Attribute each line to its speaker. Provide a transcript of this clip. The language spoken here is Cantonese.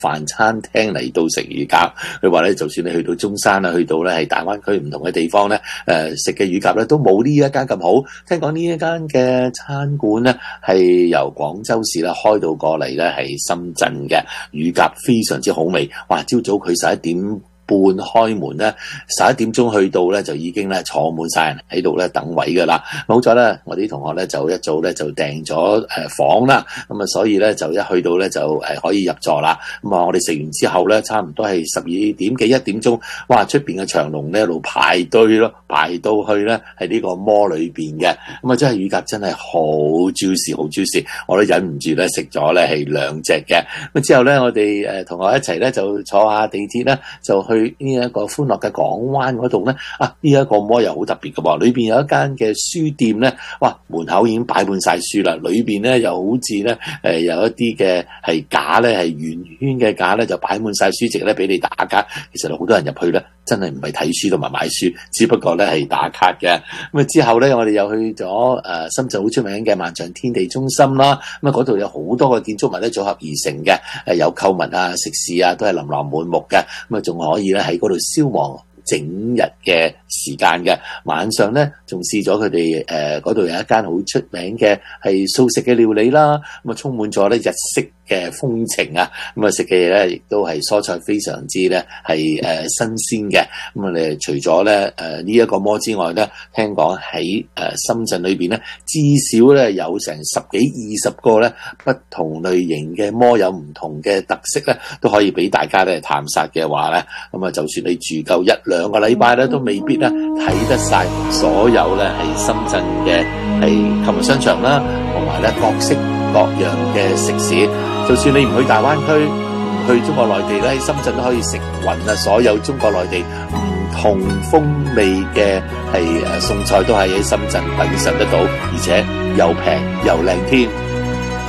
Speaker 1: 飯餐廳嚟到食乳鴿。佢話咧，就算你去到中山啊，去到咧係大灣區唔同嘅地方咧，食嘅乳鴿咧都冇呢一間咁好。聽講呢一間嘅餐館咧係由廣州市咧開到過嚟咧係深圳嘅，乳鴿非常之好味。哇！朝早佢11點半開門咧，11點鐘去到咧就已經咧坐滿晒人喺度咧等位噶啦。好在咧，我啲同學咧就一早咧就訂咗房啦，咁啊所以咧就一去到咧就可以入座啦。咁啊我哋食完之後咧，差唔多係12點幾1點鐘，哇！出邊嘅長龍咧一路排隊咯，排到去咧係呢個摩裏邊嘅。咁啊真係乳鴿真係好 juicy 好 juicy，我都忍唔住咧食咗咧係2隻嘅。咁之後咧我哋同學一齊咧就坐下地鐵咧就去呢一個歡樂嘅港灣嗰度咧，呢一個摩又好特別嘅喎，裏邊有一間嘅書店咧，哇！門口已經擺滿晒書啦，裏邊咧又好似咧有一啲嘅係架咧係圓圈嘅架咧就擺滿晒書籍咧俾你打卡。其實好多人入去咧真係唔係睇書同埋買書，只不過咧係打卡嘅。咁啊之後咧我哋又去咗深圳好出名嘅萬象天地中心啦。咁啊嗰度有好多個建築物咧組合而成嘅，有購物啊、食肆啊都係琳琅滿目嘅。咁啊仲可以咧喺嗰度消磨整日嘅時間嘅。晚上咧仲試咗佢哋嗰度有一間好出名嘅係素食嘅料理啦，咁啊充滿咗咧日式嘅風情啊。咁啊食嘅嘢咧亦都係蔬菜非常之咧係新鮮嘅。咁啊你除咗咧呢一個摩之外咧，聽講喺深圳裏邊咧至少咧有成10幾20個咧不同類型嘅摩，有唔同嘅特色咧都可以俾大家咧探索嘅話咧，咁啊就算你住夠1-2個禮拜咧都未必咧睇得晒所有咧係深圳嘅係購物商場啦，同埋咧各式各樣嘅食肆。就算你唔去大灣區，唔去中國內地咧，喺深圳都可以食勻啊！所有中國內地唔同風味嘅係餸菜都係喺深圳品嚐得到，而且又平又靚添。